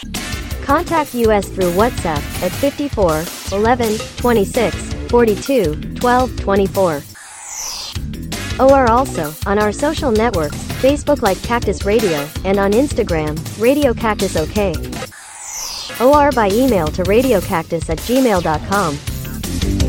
Contact us through WhatsApp at 54 11 26 42 12 24. Or also on our social networks, Facebook like Cactus Radio, and on Instagram, Radio Cactus OK. Or by email to radiocactus@gmail.com.